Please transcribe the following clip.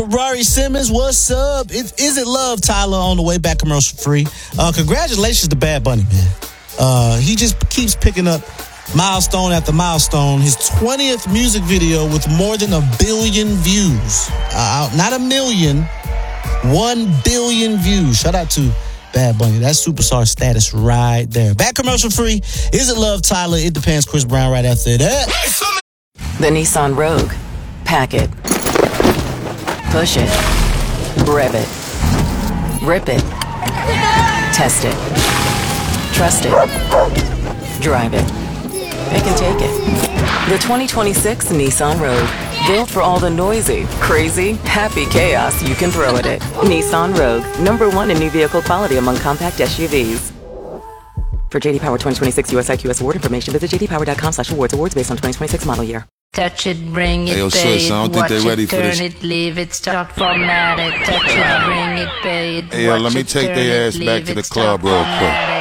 Bari Simmons, what's up? Is it love, Tyler, on the way back commercial free? Congratulations to Bad Bunny, man. He just keeps picking up milestone after milestone. His 20th music video with more than 1 billion views. Not a million, 1 billion views. Shout out to Bad Bunny. That's superstar status right there. Back commercial free. Is it love, Tyler? It depends. Chris Brown right after that. The Nissan Rogue. Pack it. Push it. Rev it. Rip it. Test it. Trust it. Drive it. It can take it. The 2026 Nissan Rogue. Built for all the noisy, crazy, happy chaos you can throw at it. Nissan Rogue. #1 in new vehicle quality among compact SUVs. For JD Power 2026 US IQS award information, visit jdpower.com/awards. Awards based on 2026 model year. Touch it, bring it, Hey, yo, pay sis, it, I don't think watch they ready it, for turn this. it, leave it, start formatted. Touch it, bring it, pay it, Hey, yo, watch let me it, take turn their it, ass back leave to it, the start club real quick. formatted.